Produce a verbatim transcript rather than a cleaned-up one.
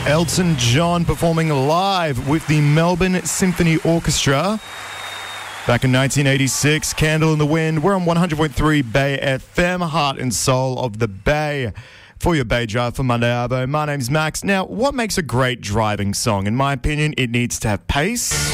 Elton John performing live with the Melbourne Symphony Orchestra. Back in nineteen eighty-six, Candle in the Wind. We're on one hundred point three Bay F M, heart and soul of the Bay. For your Bay Drive for Monday Arvo, my name's Max. Now, what makes a great driving song? In my opinion, it needs to have pace.